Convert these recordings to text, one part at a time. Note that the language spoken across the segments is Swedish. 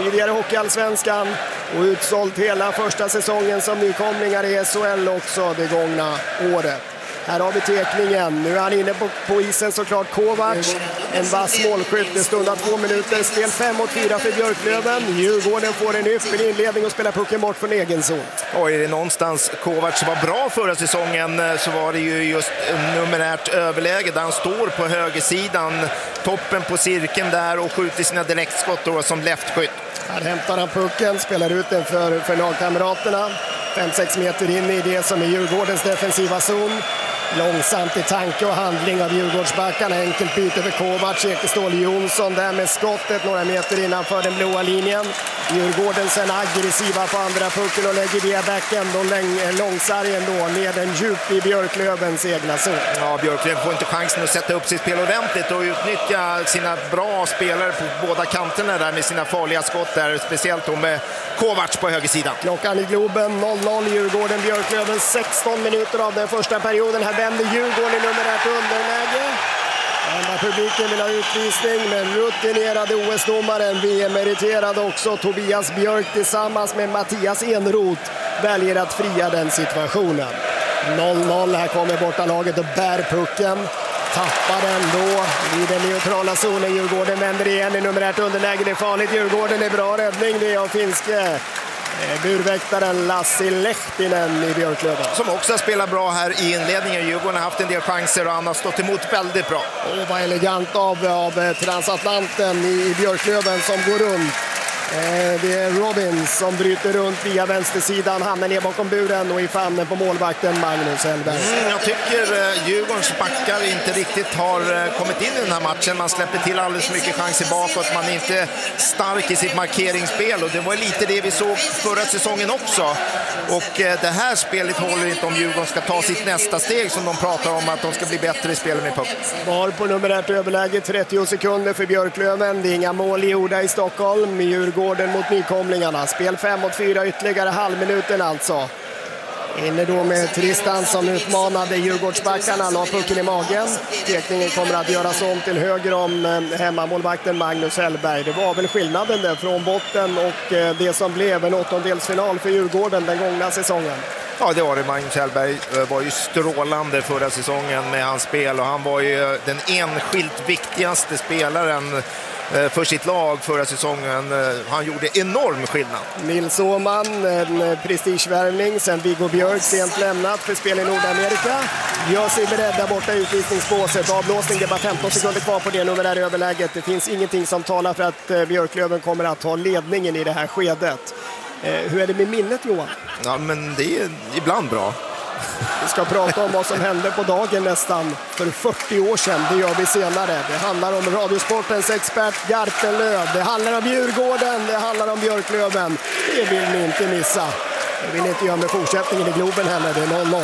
tidigare Hockeyallsvenskan och utsålt hela första säsongen som nykomlingar i SHL också det gångna året. Här har vi tekningen. Nu är han inne på isen såklart. Kovac, en vass målskytt. Det stundar 2 minuter. Spel 5-4 för Björklöven. Djurgården får en ypperlig inledning och spelar pucken bort från egen zon. Och är det någonstans Kovac var bra förra säsongen så var det ju just numerärt överläge där han står på högersidan. Toppen på cirkeln där och skjuter sina direktskott då som leftskytt. Här hämtar han pucken, spelar ut den för lagkamraterna. 5-6 meter in i det som är Djurgårdens defensiva zon. Långsamt i tanke och handling av Djurgårdsbackarna. Enkelt byte för Kovac. Ekestål Jonsson där med skottet några meter innanför den blåa linjen. Djurgården sen aggressiva på andra pucken och lägger via backen. Långsargen då ner den djupt i Björklövens egna zon. Ja, Björklöven får inte chansen att sätta upp sitt spel ordentligt och utnyttja sina bra spelare på båda kanterna där med sina farliga skott där. Speciellt då med Kovac på högersidan. Klockan i Globen 0-0 Djurgården Björklöven 16 minuter av den första perioden. Här vänder Djurgården i numerärt underläge. Enda publiken vill ha utvisning, men rutinerade OS-domaren, VM-meriterad också Tobias Björk tillsammans med Mattias Enroth väljer att fria den situationen. 0-0, här kommer bortalaget och bär pucken. Tappar den då i den neutrala zonen. Djurgården vänder igen i numerärt underläge. Det är farligt. Djurgården är bra räddning. Det är av finske burväktaren Lassi Lehtinen i Björklöven. Som också spelar bra här i inledningen. Djurgården har haft en del chanser och han har stått emot väldigt bra. Och vad elegant av transatlanten i Björklöven som går runt. Det är Robins som bryter runt via vänstersidan, hamnar ner bakom buren och i famnen på målvakten Magnus Hellberg. Jag tycker Djurgårdens backar inte riktigt har kommit in i den här matchen. Man släpper till alldeles mycket chanser bakåt. Man är inte stark i sitt markeringsspel och det var lite det vi såg förra säsongen också. Och det här spelet håller inte om Djurgården ska ta sitt nästa steg som de pratar om att de ska bli bättre i spelet med puck. Var på numerärt överläge 30 sekunder för Björklöven. Det är inga mål gjorda i Stockholm. Djurgården mot nykomlingarna. Spel 5-4 ytterligare halvminuten alltså. Inne då med Tristan som utmanade Djurgårdsbackarna, la pucken i magen. Tekningen kommer att göras om till höger om hemmamålvakten Magnus Hellberg. Det var väl skillnaden där från botten och det som blev en åttondelsfinal för Djurgården den gångna säsongen. Ja, det var det. Magnus Hellberg var ju strålande förra säsongen med hans spel och han var ju den enskilt viktigaste spelaren för sitt lag förra säsongen. Han gjorde enorm skillnad. Nils Åman, en prestigevärvning sen Viggo Björk sent lämnat för spel i Nordamerika. Gör sig beredda borta utvisningsbåset. Avblåsning, det är bara 15 sekunder kvar på det numerära överläget. Det finns ingenting som talar för att Björklöven kommer att ta ledningen i det här skedet. Hur är det med minnet, Johan? Ja, men det är ibland bra. Vi ska prata om vad som hände på dagen nästan för 40 år sedan. Det gör vi senare. Det handlar om Radiosportens expert Garpenlöv. Det handlar om Djurgården. Det handlar om Björklöven. Det vill ni inte missa. Det vill ni inte göra med fortsättningen i Globen heller. Det är 0-0.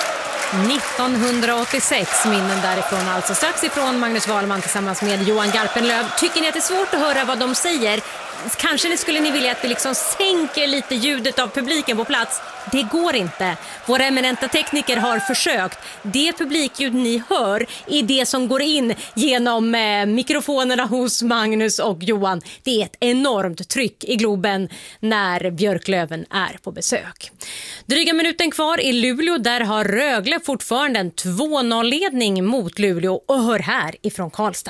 1986 minnen därifrån, alltså strax ifrån Magnus Wahlman tillsammans med Johan Garpenlöv. Tycker ni att det är svårt att höra vad de säger? Kanske skulle ni vilja att vi liksom sänker lite ljudet av publiken på plats. Det går inte. Våra eminenta tekniker har försökt. Det publikljud ni hör är det som går in genom mikrofonerna hos Magnus och Johan. Det är ett enormt tryck i Globen när Björklöven är på besök. Dryga minuten kvar i Luleå. Där har Rögle fortfarande en 2-0-ledning mot Luleå. Och hör här ifrån Karlstad.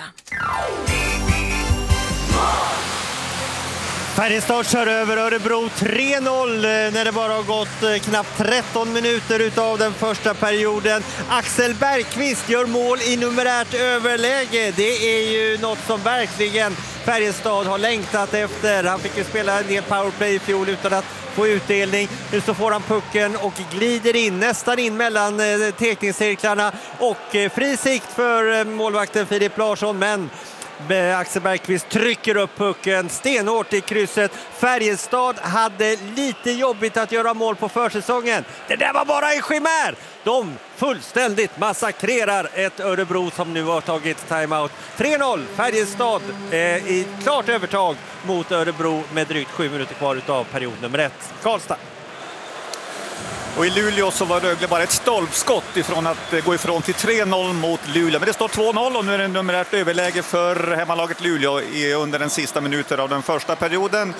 Färjestad kör över Örebro 3-0 när det bara har gått knappt 13 minuter utav den första perioden. Axel Bergqvist gör mål i numerärt överläge. Det är ju något som verkligen Färjestad har längtat efter. Han fick ju spela en del powerplay i fjol utan att få utdelning. Nu så får han pucken och glider in, nästan in mellan tekningscirklarna och fri sikt för målvakten Filip Larsson, men Axel Bergqvist trycker upp pucken stenhårt i krysset. Färjestad hade lite jobbigt att göra mål på försäsongen. Det där var bara en chimär. De fullständigt massakrerar ett Örebro som nu har tagit timeout. 3-0 Färjestad i klart övertag mot Örebro med drygt 7 minuter kvar utav period nummer 1. Karlstad. Och i Luleå så var Rögle bara ett stolpskott ifrån att gå ifrån till 3-0 mot Luleå. Men det står 2-0 och nu är det numerärt överläge för hemmalaget Luleå under den sista minuten av den första perioden.